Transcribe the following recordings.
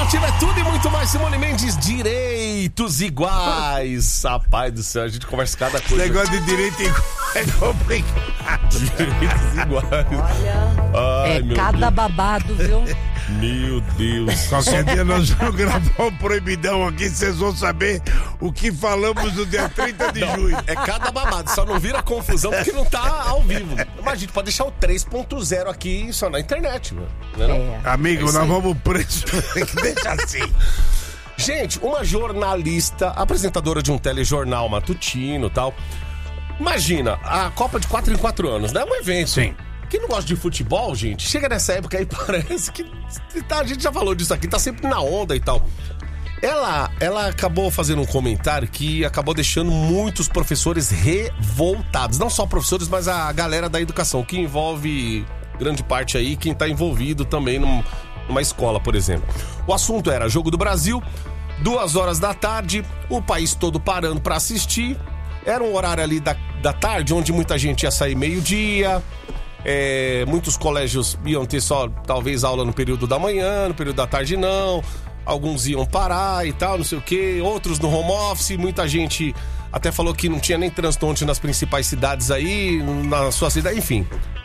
Esportiva é tudo e muito mais. Simone Mendes, direitos iguais. Rapaz do céu, a gente conversa cada coisa. Esse negócio de direito igual é complicado. Direitos iguais. Olha, Ai, meu cada Deus. babado, viu? Meu Deus. Qualquer dia nós vamos gravar um proibidão aqui, vocês vão saber o que falamos no dia 30 de junho. É cada babado, só não vira confusão porque não tá ao vivo. Mas a gente pode deixar o 3.0 aqui só na internet, mano. Não é não? Amigo, isso nós aí. vamos preso. Deixa assim. Gente, uma jornalista, apresentadora de um telejornal matutino e tal. Imagina, a Copa de 4 em 4 anos, né? É um evento. Sim. Quem não gosta de futebol, gente, chega nessa época aí, parece que... a gente já falou disso aqui, tá sempre na onda e tal. Ela acabou fazendo um comentário que acabou deixando muitos professores revoltados. Não só professores, mas a galera da educação, que envolve grande parte aí, quem tá envolvido também numa escola, por exemplo. O assunto era Jogo do Brasil, 2h da tarde, o país todo parando pra assistir. Era um horário ali da tarde, onde muita gente ia sair meio-dia. Muitos colégios iam ter só, talvez, aula no período da manhã, no período da tarde não. Alguns iam parar e tal, não sei o quê. Outros no home office. Muita gente até falou que não tinha nem trânsito ontem nas principais cidades aí, na sua cidade, enfim.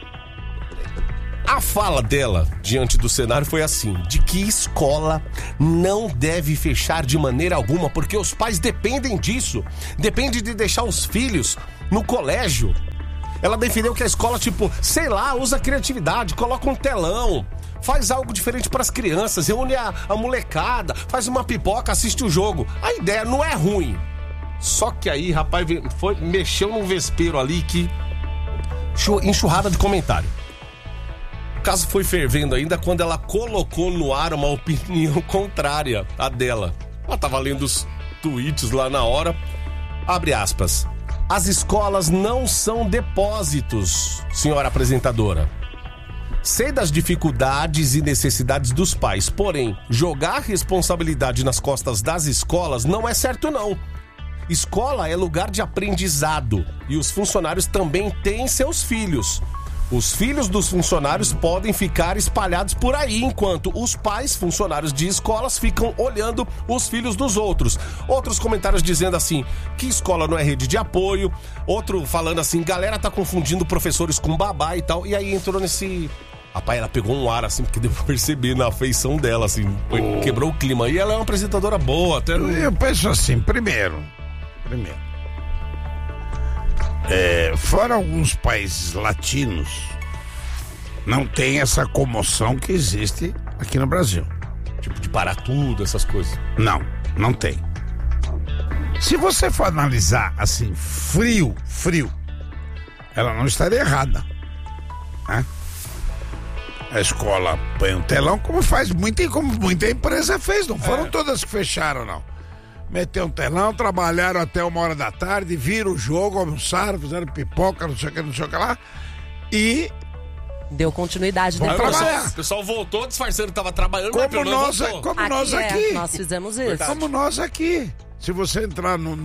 A fala dela, diante do cenário, foi assim: de que escola não deve fechar de maneira alguma, porque os pais dependem disso. Depende de deixar os filhos no colégio. Ela defendeu que a escola, sei lá, usa criatividade, coloca um telão, faz algo diferente para as crianças, reúne a molecada, faz uma pipoca, assiste o jogo. A ideia não é ruim. Só que aí, rapaz, mexeu num vespeiro ali que... enxurrada de comentário. O caso foi fervendo ainda quando ela colocou no ar uma opinião contrária à dela. Ela tava lendo os tweets lá na hora. Abre aspas. As escolas não são depósitos, senhora apresentadora. Sei das dificuldades e necessidades dos pais, porém, jogar responsabilidade nas costas das escolas não é certo, não. Escola é lugar de aprendizado e os funcionários também têm seus filhos. Os filhos dos funcionários podem ficar espalhados por aí, enquanto os pais, funcionários de escolas, ficam olhando os filhos dos outros. Outros comentários dizendo assim, que escola não é rede de apoio. Outro falando assim, galera tá confundindo professores com babá e tal. E aí entrou nesse... Rapaz, ela pegou um ar assim, porque deu pra perceber na feição dela, assim, quebrou o clima. E ela é uma apresentadora boa, até... Eu penso assim, primeiro... fora alguns países latinos, não tem essa comoção que existe aqui no Brasil. Tipo de parar tudo, essas coisas. Não tem. Se você for analisar assim, frio, ela não estaria errada, né? A escola põe um telão, como muita empresa fez, não foram todas que fecharam, não. Meteu um telão, trabalharam até 1h da tarde, viram o jogo, almoçaram, fizeram pipoca, não sei o que lá, e... Deu continuidade Vamos depois. trabalhar. O pessoal voltou disfarçando que tava trabalhando, Como nós Aqui aqui. nós fizemos isso. Verdade. Como nós aqui. Se você entrar no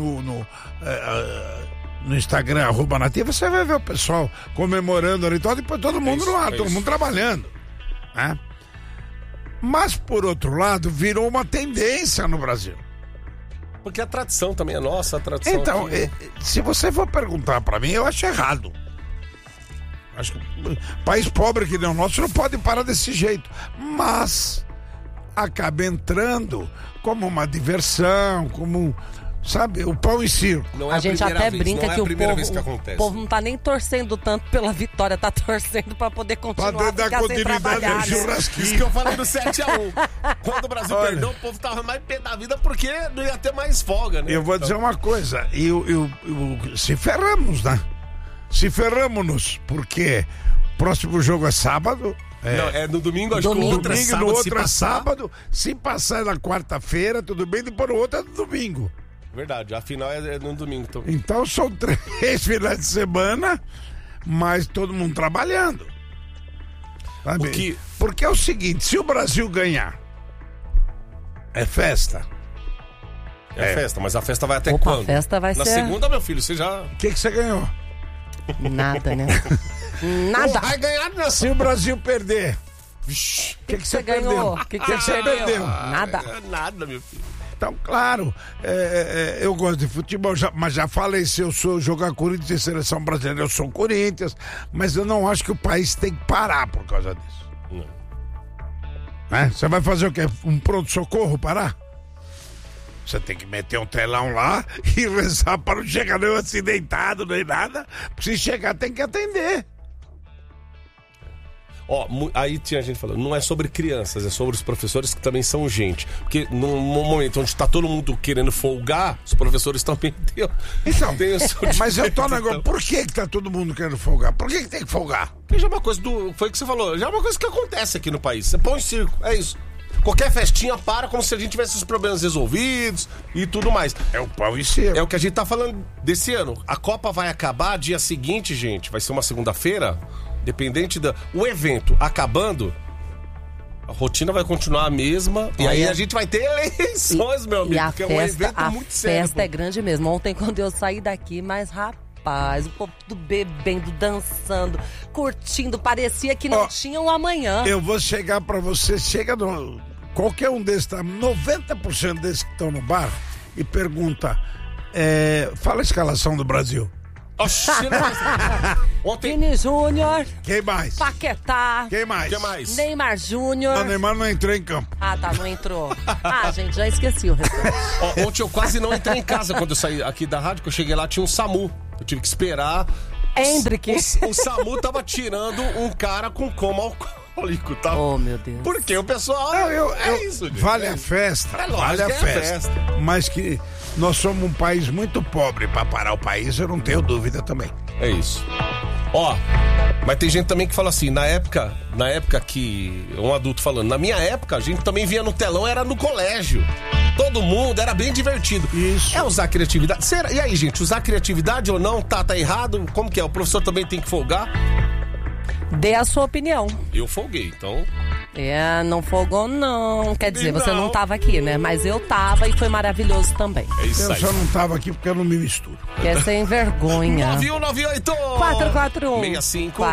Instagram, @nativa, você vai ver o pessoal comemorando ali, depois todo mundo no ar, todo mundo trabalhando, né? Mas, por outro lado, virou uma tendência no Brasil. Porque a tradição também é nossa, a tradição. Então, aqui, se você for perguntar pra mim, eu acho errado. Acho que país pobre que nem o nosso não pode parar desse jeito. Mas acaba entrando como uma diversão, como, sabe, o pão e circo. Não é A gente primeira até vez, brinca não é que a primeira vez que o acontece. povo não tá nem torcendo tanto pela vitória, tá torcendo pra poder continuar Pra dar ficar sem continuidade trabalhar, ao né? churrasquinho. Isso que eu falei do 7-1. Quando o Brasil perdeu, o povo tava mais pé da vida porque não ia ter mais folga, né? Eu vou dizer uma coisa, se ferramos, né? Se ferramos-nos, porque próximo jogo é sábado. Não, é no domingo, acho que Domingo. o outro é Domingo, sábado, no outro se é passar. sábado. Se passar na quarta-feira, tudo bem, depois no outro é no domingo. Verdade, a final é no domingo também. Então são 3 finais de semana, mas todo mundo trabalhando. Sabe? Porque é o seguinte, se o Brasil ganhar, é festa. É festa, mas a festa vai até Opa, quando? a festa vai Na ser... segunda, meu filho, você já... O que você ganhou? Nada, né? Nada. Não vai ganhar nessa. Se o Brasil perder, Vixe, O que você ganhou? perdeu? O que você perdeu? Nada. nada, meu filho. Então, claro, eu gosto de futebol, mas já falei, se eu sou jogar Corinthians e seleção brasileira, eu sou Corinthians, mas eu não acho que o país tem que parar por causa disso. Não. Né? Você vai fazer o quê? Um pronto-socorro parar? Você tem que meter um telão lá e rezar para não chegar nenhum acidentado, nem nada. Se chegar, tem que atender. Ó, aí tinha gente falando, não é sobre crianças, é sobre os professores que também são gente. Porque num momento onde tá todo mundo querendo folgar, os professores também Então, têm o seu mas eu tô direito, negócio, então. por que tá todo mundo querendo folgar? Por que tem que folgar? Porque já é uma coisa foi o que você falou, já é uma coisa que acontece aqui no país. Você põe circo, é isso. Qualquer festinha para como se a gente tivesse os problemas resolvidos e tudo mais. É o pau e circo. É o que a gente tá falando desse ano. A Copa vai acabar dia seguinte, gente. Vai ser uma segunda-feira. Dependente o evento acabando, a rotina vai continuar a mesma. E aí a gente vai ter eleições, meu amigo. E a porque festa, é um evento muito sério. A festa é grande mesmo. Ontem, quando eu saí daqui, mas rapaz, o povo tudo bebendo, dançando, curtindo. Parecia que não tinha um amanhã. Eu vou chegar pra você, chega no... Qualquer um desses, tá? 90% desses que estão no bar e pergunta, fala a escalação do Brasil. Oxi, ontem... Vini Júnior, Quem mais? Paquetá, Quem mais? O que mais? Neymar Júnior. O Neymar não entrou em campo. Ah, tá, não entrou. Ah, gente, já esqueci o restante. Ó, ontem eu quase não entrei em casa quando eu saí aqui da rádio, que eu cheguei lá, tinha um SAMU. Eu tive que esperar. Hendrick. O SAMU tava tirando um cara com coma alcoólico, tá? Oh, meu Deus. Porque o pessoal... É isso, gente. vale a festa, É lógico vale a que é a festa. festa. Mas que nós somos um país muito pobre pra parar o país, eu não tenho dúvida também. É isso. Ó, mas tem gente também que fala assim, na época que um adulto falando, na minha época a gente também via no telão, era no colégio. Todo mundo, era bem divertido. Isso. É usar criatividade. Será? E aí, gente, usar criatividade ou não? Tá errado? Como que é? O professor também tem que folgar? Dê a sua opinião. Eu folguei, então... Não folgou não. Quer dizer, você Não. não tava aqui, né? Mas eu tava e foi maravilhoso também. É isso Eu aí. só não tava aqui porque eu não me misturo. Quer sem vergonha. 9198 441 65